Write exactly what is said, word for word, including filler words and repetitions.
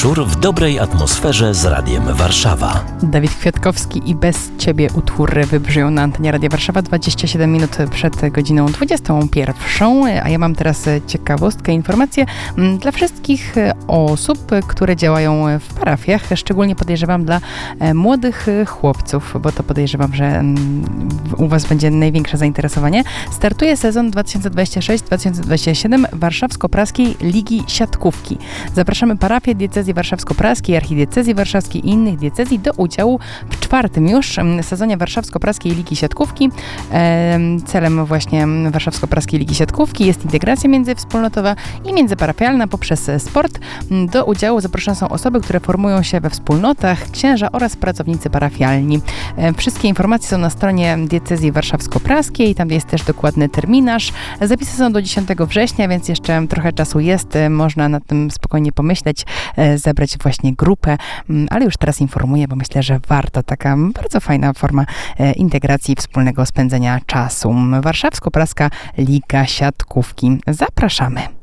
wieczór w dobrej atmosferze z Radiem Warszawa. Dawid Kwiatkowski i Bez Ciebie utwór wybrzmią na antenie Radia Warszawa dwadzieścia siedem minut przed godziną dwudziestą pierwszą. A ja mam teraz ciekawostkę, informację dla wszystkich osób, które działają w parafiach. Szczególnie podejrzewam dla młodych chłopców, bo to podejrzewam, że u Was będzie największe zainteresowanie. Startuje sezon dwa tysiące dwudziesty szósty dwa tysiące dwudziesty siódmy Warszawsko-Praskiej Ligi Siatkówki. Zapraszamy parafie diecezji warszawsko-praskiej, archidiecezji warszawskiej i innych diecezji do udziału w czwartym już sezonie Warszawsko-Praskiej Ligi Siatkówki. Celem właśnie Warszawsko-Praskiej Ligi Siatkówki jest integracja międzywspólnotowa i międzyparafialna poprzez sport. Do udziału zaproszone są osoby, które formują się we wspólnotach, księża oraz pracownicy parafialni. Wszystkie informacje są na stronie diecezji warszawsko-praskiej, tam jest też dokładny terminarz. Zapisy są do dziesiątego września, więc jeszcze trochę czasu jest, można nad tym spokojnie pomyśleć, zebrać właśnie grupę, ale już teraz informuję, bo myślę, że warto, taka bardzo fajna forma integracji i wspólnego spędzenia czasu. Warszawsko-Praska Liga Siatkówki. Zapraszamy.